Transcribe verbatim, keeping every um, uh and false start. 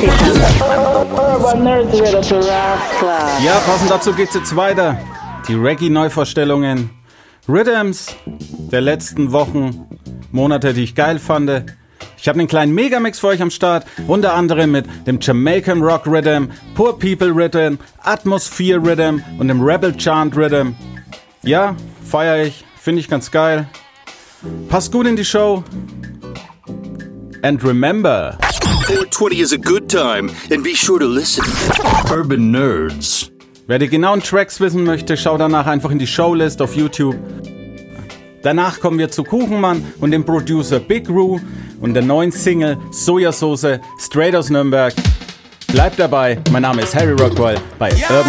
Urban Nerds wieder zu Rascla. Ja, passend dazu geht's jetzt weiter. Die Reggae-Neuvorstellungen, Rhythms der letzten Wochen, Monate, die ich geil fand. Ich habe einen kleinen Megamix für euch am Start, unter anderem mit dem Jamaican Rock Rhythm, Poor People Rhythm, Atmosphere Rhythm und dem Rebel Chant Rhythm. Ja, feier ich, finde ich ganz geil. Passt gut in die Show. And remember, four twenty is a good time, and be sure to listen. Urban Nerds. Wer die genauen Tracks wissen möchte, schau danach einfach in die Showlist auf YouTube. Danach kommen wir zu Kuchenmann und dem Producer Big Roo und der neuen Single Sojasauce, straight aus Nürnberg. Bleibt dabei, mein Name ist Harry Rockwell bei Urban